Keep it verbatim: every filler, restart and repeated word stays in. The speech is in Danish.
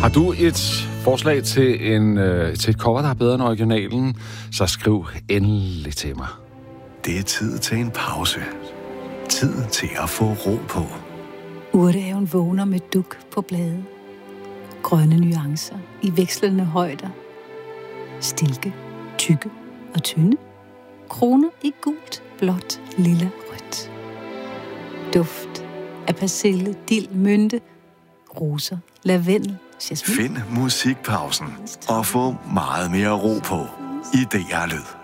Har du et forslag til, en, øh, til et cover, der er bedre end originalen, så skriv endelig til mig. Det er tid til en pause. Tid til at få ro på. Urtehaven vågner med duk på blade. Grønne nuancer i vekslende højder. Stilke, tykke og tynde. Kroner i gult, blåt, lilla, rødt. Duft af persille, dild, mynte, roser, lavendel, jasmin. Find musikpausen og få meget mere ro på i D R Lyd.